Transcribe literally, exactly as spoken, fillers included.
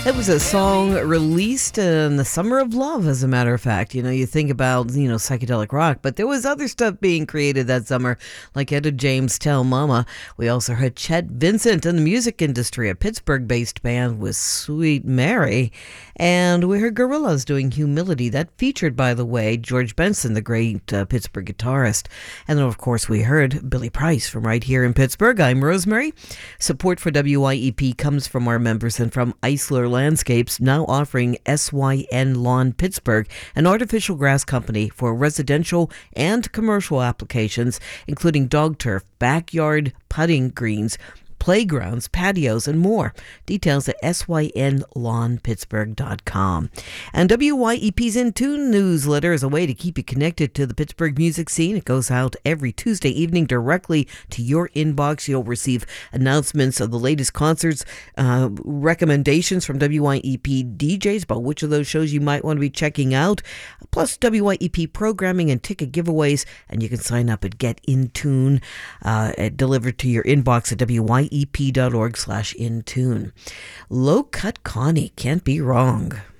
It was a song released in the summer of love, as a matter of fact. You know, you think about, you know, psychedelic rock, but there was other stuff being created that summer, like Etta James' Tell Mama. We also heard Chet Vincent in the music industry, a Pittsburgh-based band with Sweet Mary. And we heard Gorillaz doing Humility. That featured, by the way, George Benson, the great uh, Pittsburgh guitarist. And then, of course, we heard Billy Price from right here in Pittsburgh. I'm Rosemary. Support for W Y E P comes from our members and from Eisler Landscapes, now offering S Y N Lawn Pittsburgh, an artificial grass company for residential and commercial applications, including dog turf, backyard putting greens, playgrounds, patios, and more. Details at S Y N lawn pittsburgh dot com. And W Y E P's In Tune newsletter is a way to keep you connected to the Pittsburgh music scene. It goes out every Tuesday evening directly to your inbox. You'll receive announcements of the latest concerts, uh, recommendations from W Y E P D Js about which of those shows you might want to be checking out, plus W Y E P programming and ticket giveaways. And you can sign up at Get In Tune, uh, delivered to your inbox at W Y E P dot org slash in tune. Low Cut Connie, can't be wrong.